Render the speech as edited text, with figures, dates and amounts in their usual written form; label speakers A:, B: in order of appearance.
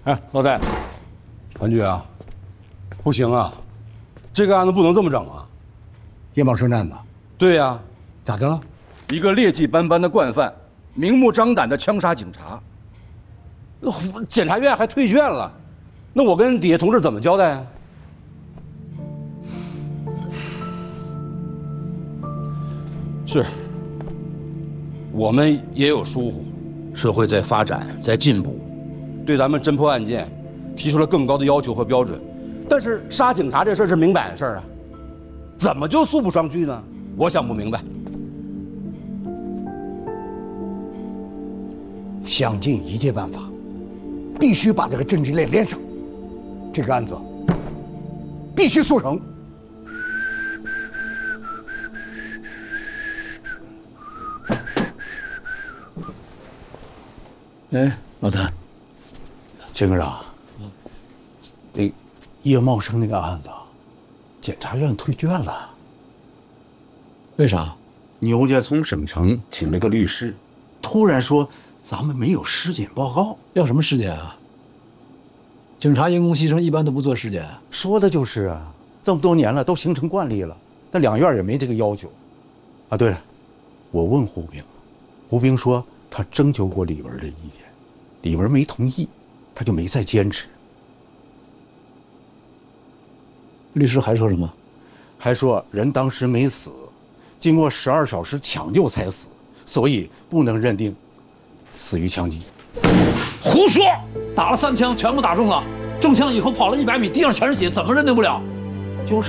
A: 哎，老戴，团局啊，不行啊，这个案子不能这么整啊！
B: 叶茂生案子，
A: 对呀，
B: 咋的了？
A: 一个劣迹斑斑的惯犯，明目张胆的枪杀警察，检察院还退卷了，那我跟底下同志怎么交代啊？是，我们也有疏忽，社会在发展，在进步，对咱们侦破案件提出了更高的要求和标准，但是杀警察这事儿是明摆的事儿啊，怎么就诉不上去呢？我想不明白。
B: 想尽一切办法，必须把这个证据链连上，这个案子必须速成。
C: 哎，老谭，
B: 金科长，那叶茂生那个案子，检察院退卷了。
C: 为啥？
B: 牛家从省城请了个律师，突然说咱们没有尸检报告。
C: 要什么尸检啊？警察因公牺牲一般都不做尸检。
B: 说的就是啊，这么多年了都形成惯例了，那两院也没这个要求。啊，对了，我问胡兵，胡兵说他征求过李文的意见，李文没同意，他就没再坚持。
C: 律师还说什么？
B: 还说人当时没死，经过12小时抢救才死，所以不能认定死于枪击。
C: 胡说！打了3枪全部打中了，中枪以后跑了100米，地上全是血，怎么认定不了？